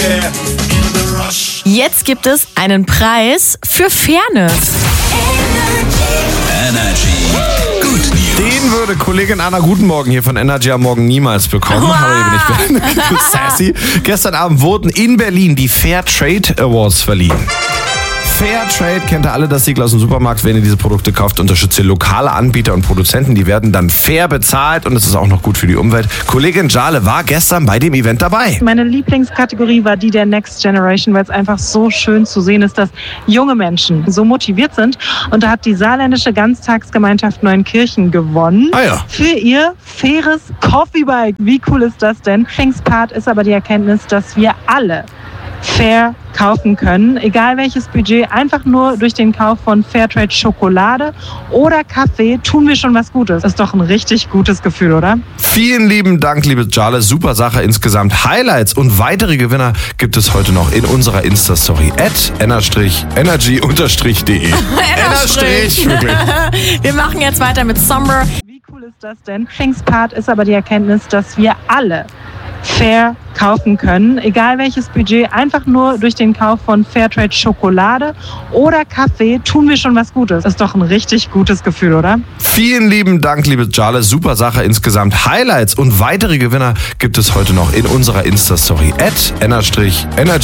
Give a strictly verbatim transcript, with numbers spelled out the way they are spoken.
Jetzt gibt es einen Preis für Fairness. Energy. Good News. Den würde Kollegin Anna Guten Morgen hier von Energy am Morgen niemals bekommen. Wow. Aber hier bin ich sassy. Gestern Abend wurden in Berlin die Fair Trade Awards verliehen. Fair Trade kennt ihr alle, das Siegel aus dem Supermarkt. Wenn ihr diese Produkte kauft, unterstützt ihr lokale Anbieter und Produzenten. Die werden dann fair bezahlt und es ist auch noch gut für die Umwelt. Kollegin Jale war gestern bei dem Event dabei. Meine Lieblingskategorie war die der Next Generation, weil es einfach so schön zu sehen ist, dass junge Menschen so motiviert sind. Und da hat die saarländische Ganztagsgemeinschaft Neunkirchen gewonnen. Ah ja. Für ihr faires Coffeebike. Wie cool ist das denn? Pfingstpart ist aber die Erkenntnis, dass wir alle fair kaufen können, egal welches Budget, einfach nur durch den Kauf von Fairtrade Schokolade oder Kaffee tun wir schon was Gutes. Ist doch ein richtig gutes Gefühl, oder? Vielen lieben Dank, liebe Jale. Super Sache insgesamt. Highlights und weitere Gewinner gibt es heute noch in unserer Insta-Story at energy-de. Enerstrich. Wirklich. Wir machen jetzt weiter mit Summer. Wie cool ist das denn? Pfingstpart ist aber die Erkenntnis, dass wir alle fair kaufen können, egal welches Budget, einfach nur durch den Kauf von Fairtrade Schokolade oder Kaffee tun wir schon was Gutes. Ist doch ein richtig gutes Gefühl, oder? Vielen lieben Dank, liebe Jale. Super Sache insgesamt. Highlights und weitere Gewinner gibt es heute noch in unserer Insta-Story at energy